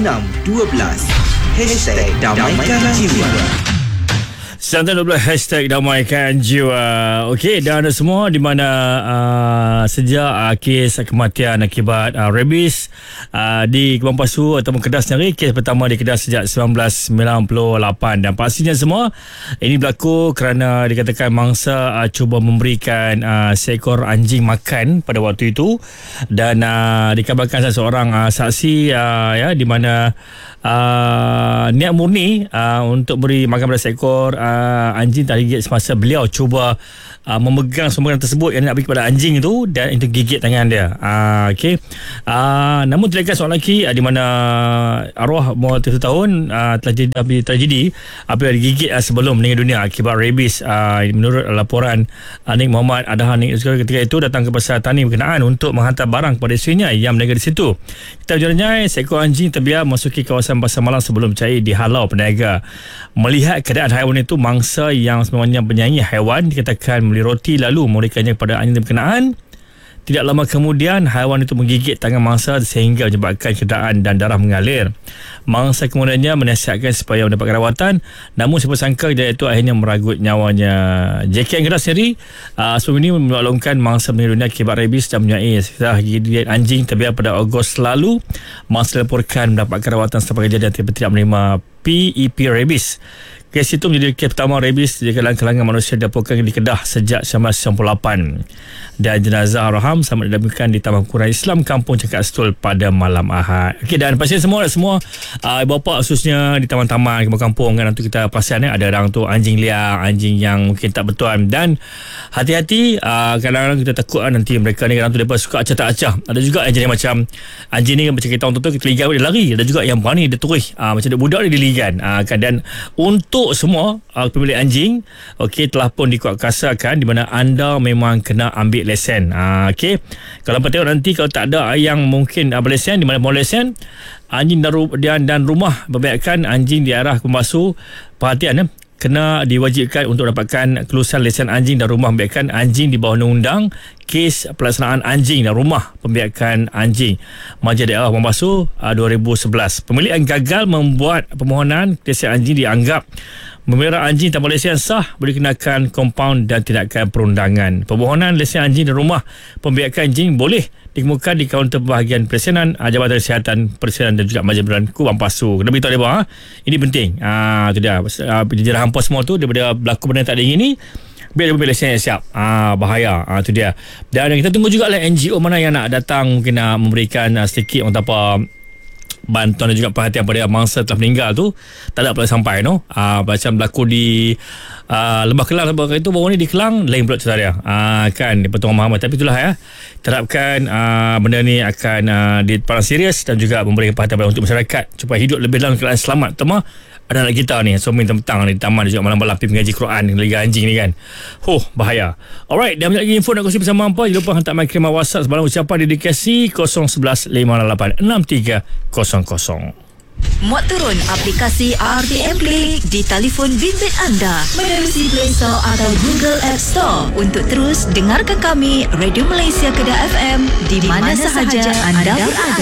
#Damaikan Jiwa. 912 #Damaikan Jiwa. Okey, dan semua di mana sejak kes kematian akibat rabies di Kebun Pasu ataupun Kedah sendiri, kes pertama di Kedah sejak 1998, dan pastinya semua ini berlaku kerana dikatakan mangsa cuba memberikan seekor anjing makan pada waktu itu, dan dikabarkan seorang saksi di mana niat murni untuk beri makan pada seekor anjing tak gigit semasa beliau cuba memegang sumbangan tersebut yang nak bagi kepada anjing itu, dan itu gigit tangan dia. Okey. Namun terdekat seorang lelaki di mana arwah umur 7 tahun telah jadi tragedi apabila digigit sebelum meninggal dunia akibat rabies. Menurut laporan Nik Muhammad Adahan ketika itu datang ke pasar tani berkenaan untuk menghantar barang kepada isterinya yang berniaga di situ. Kita berjalannya, seekor anjing terbiar memasuki kawasan pasar malam sebelum cair dihalau peniaga. Melihat keadaan haiwan itu, mangsa yang sebenarnya penyayangi haiwan dikatakan membeli roti lalu memberikannya kepada anjing berkenaan. Tidak lama kemudian, haiwan itu menggigit tangan mangsa sehingga menyebabkan cederaan dan darah mengalir. Mangsa kemudiannya menasihatkan supaya mendapat rawatan, namun siapa sangka kejadian itu akhirnya meragut nyawanya. JKN Kedah sendiri sebelum ini memaklumkan mangsa meninggal dunia akibat rabies dan mempunyai setelah gigit anjing terbiar pada Ogos lalu. Mangsa dilaporkan mendapatkan rawatan setelah kejadian tidak menerima PEP rabies. Kes itu menjadi kes pertama rabies di kalangan manusia dilaporkan di Kedah sejak 1998, dan jenazah Arham sama didampingkan di Taman Kurai Islam Kampung Cakap Stul pada malam Ahad. Okey, dan pastinya semua ibu bapa khususnya di taman-taman kampung kan, untuk kita perasan ada orang tu anjing liar, anjing yang mungkin tak bertuan, dan hati-hati. Kadang-kadang kita takut nanti mereka ni kadang tu mereka suka acah-acah. Ada juga yang jenis macam anjing ni macam kita orang tu kita ligan dia lari. Ada juga yang berani dia terus macam budak dia diligan. Dan untuk semua pemilik anjing, okey, telah pun dikuatkuasakan di mana anda memang kena ambil lesen. Okey, kalau tengok nanti kalau tak ada yang mungkin berlesen, di mana mau lesen anjing dan rumah berbiarkan anjing di arah pembasu, perhatian kena diwajibkan untuk dapatkan kelulusan lesen anjing dan rumah membiarkan anjing di bawah undang-undang kes pelaksanaan anjing dan rumah pembiarkan anjing Majlis Daerah Pembasu 2011. Pemilik yang gagal membuat permohonan lesen anjing dianggap memelihara anjing tanpa lesen sah, boleh kenakan kompaun dan tindakan perundangan. Permohonan lesen anjing dan rumah pembiarkan anjing boleh dikemukakan di kaunter bahagian Persenan Jabatan Kesihatan Persenan dan juga Majlis Berhubungan Kebun Pasu. Kena beritahu dia ini penting. Itu dia. Penjara hampa semua tu daripada berlaku benda tak diingini, biar dia ambil lesen yang siap. Bahaya. Itu dia. Dan kita tunggu juga lah NGO mana yang nak datang mungkin nak memberikan sedikit orang apa bantuan dan juga perhatian pada mangsa telah meninggal tu. Tak ada pula sampai macam berlaku di Lembah Kelang itu baru ni di Kelang lain pula cerita dia kan di Petung Muhammad. Tapi itulah terapkan benda ni akan dipandang serius dan juga memberikan perhatian untuk masyarakat supaya hidup lebih dalam keadaan selamat. Terutama anak-anak kita ni somin petang di taman juga malam-malam pergi mengaji Quran liga anjing ni kan. Bahaya. Alright, dan banyak lagi info nak kongsi bersama hampa. Jangan lupa hantar my kirim WhatsApp sebarang ucapan dedikasi 011 588 6300. Muat turun aplikasi RTM Play di telefon bimbit anda menerusi Play Store atau Google App Store untuk terus dengarkan kami Radio Malaysia Kedah FM di mana sahaja anda berada.